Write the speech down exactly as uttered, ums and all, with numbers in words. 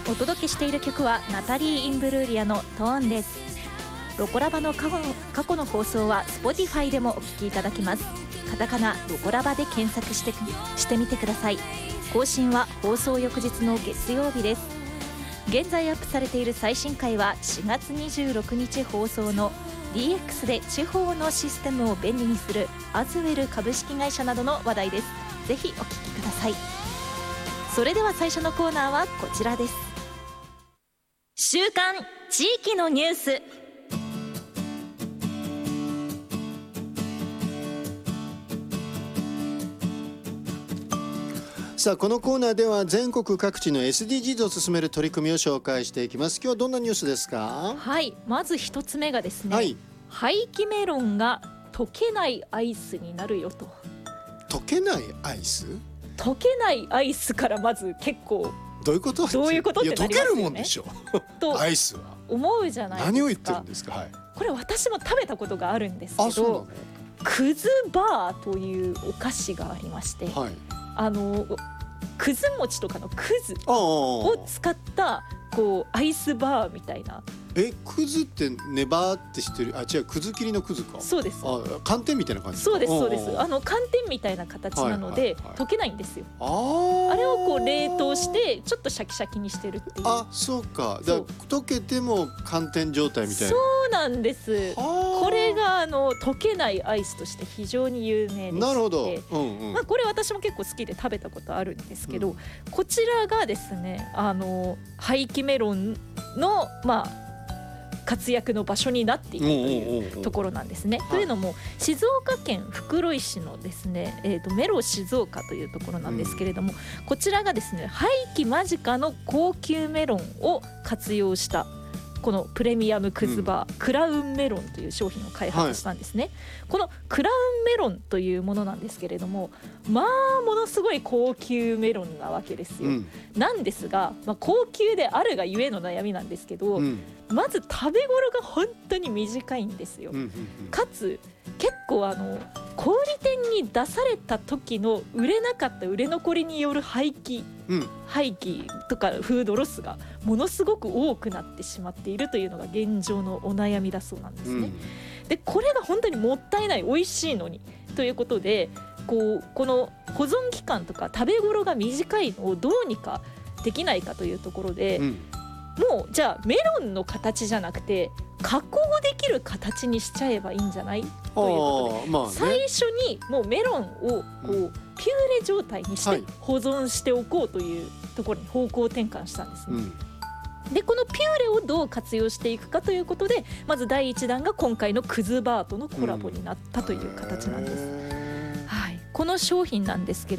お届けしている曲はナタリー・インブルーリアのトーンです。ロコラバの過去の、過去の放送は Spotify でもお聞きいただけます。カタカナロコラバで検索してしてみてください。更新は放送翌日の月曜日です。現在アップされている最新回はしがつにじゅうろくにち放送の ディーエックス で地方のシステムを便利にするアズウェル株式会社などの話題です。ぜひお聞きください。それでは最初のコーナーはこちらです。週刊地域のニュース。 さあこのコーナーでは全国各地の エスディージーズ を進める取り組みを紹介していきます。今日はどんなニュースですか？ はい、まず一つ目がですね、 はい、 廃棄メロンが溶けないアイスになるよと。 溶けないアイス？ 溶けないアイスからまず結構どういうことどういうことってなりますよね。 いや溶けるもんでしょとアイスは思うじゃないですか。 何を言ってるんですか？はい、 これ私も食べたことがあるんですけあ、そうなど、 の？ くずバーというお菓子がありまして、 はい、 あのくず餅とかのくずあを使ったこうアイスバーみたいな。 え、くずってネバーって知ってる？あ、違う、くず切りのくずか。 そうです。 あ、寒天みたいな感じ。 そうですそうです。 おうおう、 あの寒天みたいな形なので、 はいはいはい、 溶けないんですよ。 ああれをこう冷凍してちょっとシャキシャキにしてるっていう。 あ、そうか。だから溶けても寒天状態みたいな。 そうなんです。これがあの溶けないアイスとして非常に有名でして、 なるほど、うんうん、 まあ、これ私も結構好きで食べたことあるんですけど、うん、こちらがですね、あの廃棄メロンのまあ活躍の場所になっているというところなんですね。というのも静岡県袋井市のですね、えーと、メロ静岡というところなんですけれども、うん、こちらがですね廃棄間近の高級メロンを活用したこのプレミアムくずバー、うん、クラウンメロンという商品を開発したんですね、はい、このクラウンメロンというものなんですけれども、まあものすごい高級メロンなわけですよ、うん、なんですが、まあ、高級であるがゆえの悩みなんですけど、うん、まず食べ頃が本当に短いんですよ、うんうんうん、かつ結構あの小売店に出された時の売れなかった売れ残りによる廃棄、うん、廃棄とかフードロスがものすごく多くなってしまっているというのが現状のお悩みだそうなんですね、うん、でこれが本当にもったいない、美味しいのにということで、こうこの保存期間とか食べ頃が短いのをどうにかできないかというところで、うん、もうじゃあメロンの形じゃなくて加工できる形にしちゃえばいいんじゃないということで、まあね、最初にもうメロンをこう、うん、ピューレ状態にして保存しておこうというところに方向転換したんですね、うん、でこのピューレをどう活用していくかということで、まずだいいちだんが今回のクズバーとのコラボになったという形なんです、うん、はい、この商品なんですけれども